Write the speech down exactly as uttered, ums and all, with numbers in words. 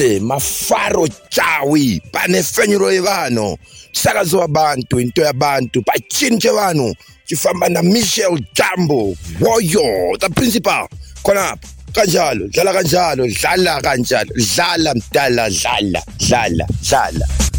Mafaro chawi panefenyuro yevano sakazo wabantu into yabantu pachinche vanu chifamba na Michel Jambo Woyo the principal kona kanjalo dlala kanjalo dlala kanjalo dlala mdala dlala dlala dlala